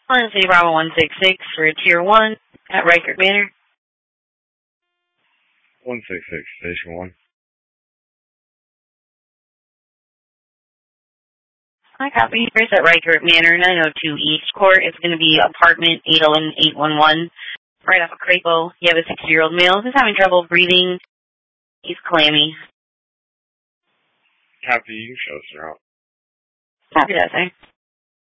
City Bravo 166 for Tier 1 at Reichert Manor. 166, Station 1. I copy. Here's at Reichert Manor, 902 East Court. It's going to be apartment 811-811, right off of Crapo. You have a 60-year-old male who's having trouble breathing. He's clammy. Copy, you can show us around. Copy that, sir.